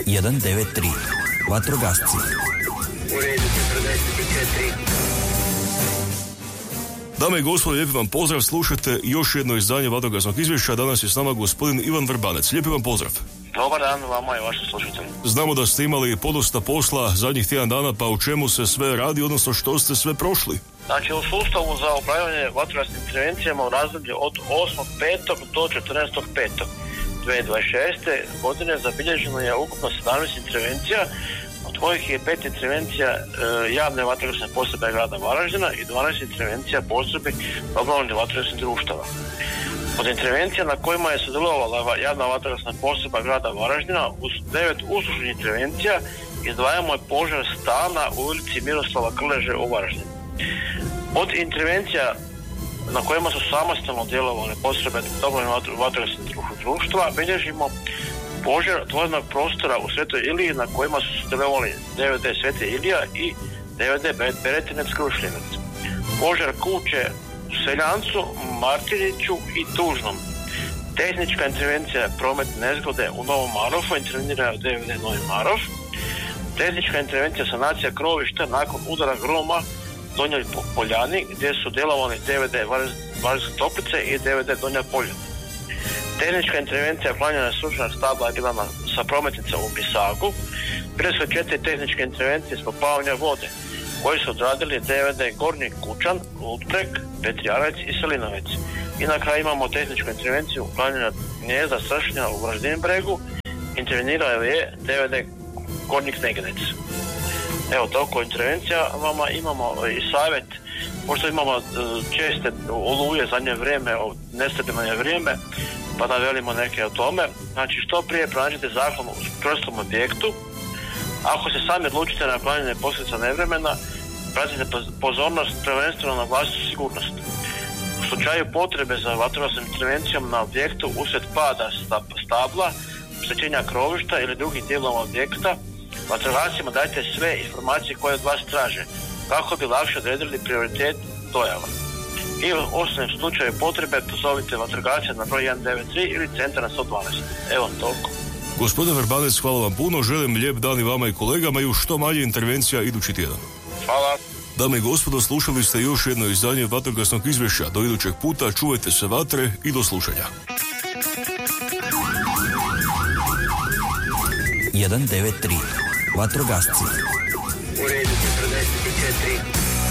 193. Vatrogasci. U redu, 44. Dame i gospodo, lijepi vam pozdrav, slušate još jedno izdanje vatrogasnog izvješća. Danas je s nama gospodin Ivan Vrbanec. Lijepi vam pozdrav. Dobar dan vama i vašim slušateljima. Znamo da ste imali podosta posla zadnjih tjedan dana, pa u čemu se sve radi, odnosno što ste sve prošli? Znači, u sustavu za upravljanje vatrogasnim intervencijama u razdoblju od 8.5. do 14.5.2026. godine zabilježeno je ukupno 17 intervencija, od kojih je 5 intervencija javne vatrogasne postrojbe grada Varaždina i 12 intervencija postrojbi dobrovoljnih vatrogasnih društava. Od intervencija na kojima je sudjelovala javna vatrogasna postrojba grada Varaždina, uz 9 uslužnih intervencija izdvajamo je požar stana u ulici Miroslava Krleže u Varaždinu. Od intervencija na kojima su samostalno djelovale postrojbe dobrovoljnih vatrogasnih društva bilježimo požar otvorenog prostora u Svetoj Iliji na kojima su sudjelovali DVD Svete Ilija i DVD Beretinec Krušljevac. Požar kuće u Seljancu, Martiniću i Tužnom. Tehnička intervencija prometne nezgode u Novom Marofu, intervenirao DVD Novi Marof. Tehnička intervencija sanacija krovišta nakon udara groma Donjoj Poljani, gdje su djelovali DVD Varaždinske Toplice i DVD Donja Poljana. Tehnička intervencija klanjanja stručnog stabla je bila sa prometnica u Bisagu. Bile su 4 tehničke intervencije spopavanja vode, koji su odradili DVD Gornji Kučan, Ludbreg, Petrijanec i Selinovec. I na kraju imamo tehničku intervenciju uklanjanja gnjezda sršnja u Varaždinbregu. Intervenirao je DVD Gornji Kneginec. Evo, toliko intervencija. Vama imamo i savjet, pošto imamo česte oluje zadnje vrijeme, nestabilno vrijeme, pa da velimo neke o tome. Znači, što prije pronađite zaklon u čvrstom objektu. Ako se sami odlučite na uklanjanje posljedica nevremena, pratite pozornost prvenstveno na vlastitu sigurnost. U slučaju potrebe za vatrogasnom intervencijom na objektu usred pada stabla, oštećenja krovišta ili drugih dijelova objekta, vatrogascima dajte sve informacije koje od vas traže, kako bi lakše odredili prioritet dojava. I u osnovnom slučaju potrebe pozovite vatrogasce na broj 193 ili centar na 112. Evo, toliko. Gospodine Vrbanec, hvala vam puno, želim lijep dan i vama i kolegama i u što manje intervencija idući tjedan. Hvala. Dame i gospodo, slušali ste još jedno izdanje vatrogasnog izvješća. Do idućeg puta, čuvajte se vatre i do slušanja. 193. Vatrogasci.